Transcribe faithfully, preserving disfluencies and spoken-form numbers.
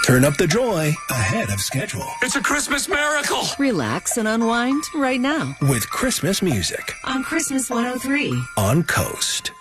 Turn up the joy ahead of schedule. It's a Christmas miracle. Relax and unwind right now with Christmas music on Christmas one oh three on Coast.